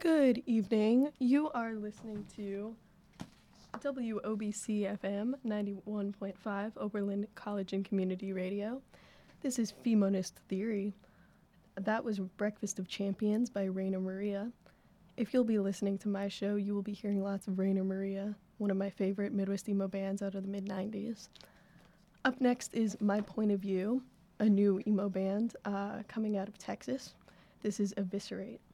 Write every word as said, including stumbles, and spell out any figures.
Good evening. You are listening to W O B C F M ninety-one point five, Oberlin College and Community Radio. This is Femonist Theory. That was Breakfast of Champions by Rainer Maria. If you'll be listening to my show, you will be hearing lots of Rainer Maria, one of my favorite Midwest emo bands out of the mid nineties. Up next is My Point of View, a new emo band uh, coming out of Texas. This is Eviscerate.